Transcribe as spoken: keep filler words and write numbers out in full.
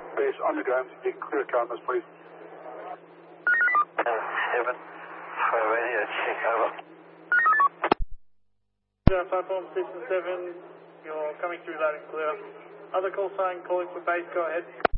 Base underground, you can clear cameras, please. seven, for radio, check over. Yeah, platform six and seven, you're coming through loud and clear. Other call sign calling for base, go ahead.